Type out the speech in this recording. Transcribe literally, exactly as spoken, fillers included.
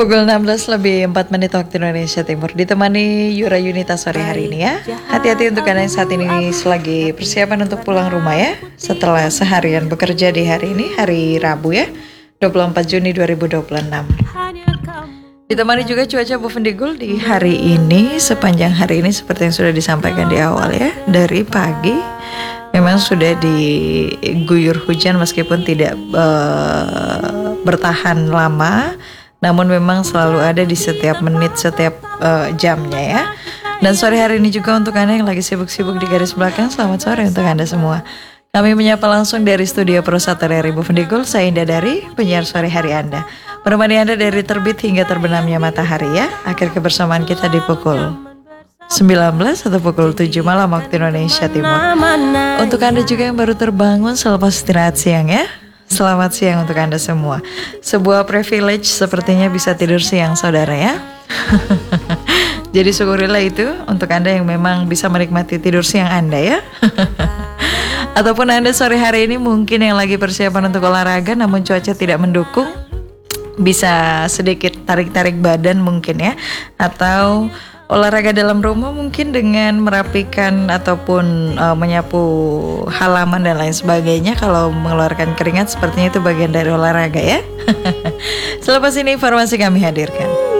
Pukul enam belas lebih empat menit waktu Indonesia Timur. Ditemani Yura Yunita sore hari ini ya. Hati-hati untuk Anda yang saat ini lagi persiapan untuk pulang rumah ya. Setelah seharian bekerja di hari ini, hari Rabu ya, dua puluh empat Juni dua ribu dua puluh enam. Ditemani juga cuaca Bovendigul di hari ini. Sepanjang hari ini seperti yang sudah disampaikan di awal ya, dari pagi memang sudah diguyur hujan meskipun tidak uh, bertahan lama, namun memang selalu ada di setiap menit, setiap uh, jamnya ya. Dan sore hari ini juga untuk Anda yang lagi sibuk-sibuk di garis belakang, selamat sore untuk Anda semua. Kami menyapa langsung dari studio Pro Satu R R I Bovendigul. Saya Indah Dari, penyiar sore hari Anda, menemani Anda dari terbit hingga terbenamnya matahari ya. Akhir kebersamaan kita di pukul sembilan belas atau pukul tujuh malam waktu Indonesia Timur. Untuk Anda juga yang baru terbangun selepas istirahat siang ya, selamat siang untuk Anda semua. Sebuah privilege sepertinya bisa tidur siang saudara ya. Jadi syukurilah itu untuk Anda yang memang bisa menikmati tidur siang Anda ya. Ataupun Anda sore hari ini mungkin yang lagi persiapan untuk olahraga namun cuaca tidak mendukung, bisa sedikit tarik-tarik badan mungkin ya. Atau olahraga dalam rumah mungkin dengan merapikan ataupun uh, menyapu halaman dan lain sebagainya. Kalau mengeluarkan keringat sepertinya itu bagian dari olahraga ya. Selepas ini informasi kami hadirkan.